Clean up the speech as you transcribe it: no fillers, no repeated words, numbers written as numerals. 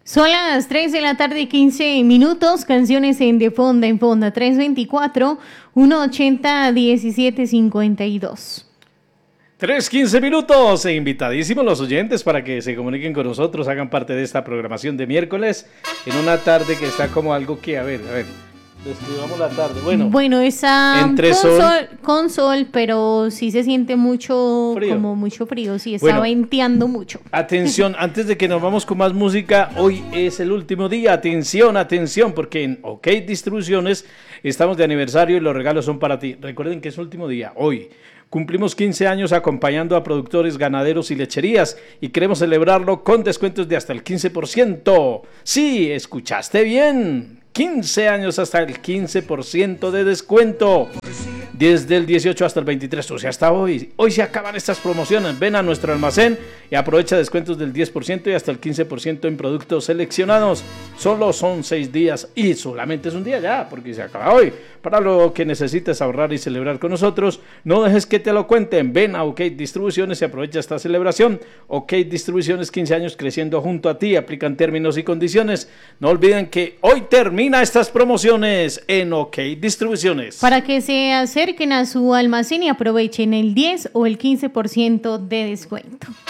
Son las 3 de la tarde, 15 minutos, canciones en Fonda, 324-180-1752. 3:15 minutos, e invitadísimos los oyentes para que se comuniquen con nosotros, hagan parte de esta programación de miércoles, en una tarde que está como algo que, a ver, describamos la tarde. Bueno, está entre con sol, pero sí se siente mucho frío. Como mucho frío, sí, está venteando mucho. Atención, antes de que nos vamos con más música, hoy es el último día, atención, porque en OK Distribuciones estamos de aniversario y los regalos son para ti. Recuerden que es el último día, hoy. Cumplimos 15 años acompañando a productores, ganaderos y lecherías y queremos celebrarlo con descuentos de hasta el 15%. Sí, escuchaste bien. 15 años hasta el 15% de descuento. Desde el 18 hasta el 23, o sea, hasta hoy. Hoy se acaban estas promociones. Ven a nuestro almacén y aprovecha descuentos del 10% y hasta el 15% en productos seleccionados. Solo son 6 días y solamente es un día ya, porque se acaba hoy. Para lo que necesites ahorrar y celebrar con nosotros, no dejes que te lo cuenten. Ven a OK Distribuciones y aprovecha esta celebración. OK Distribuciones, 15 años creciendo junto a ti. Aplican términos y condiciones. No olviden que hoy termina estas promociones en OK Distribuciones. Para que se acerquen a su almacén y aprovechen el 10 o el 15% de descuento.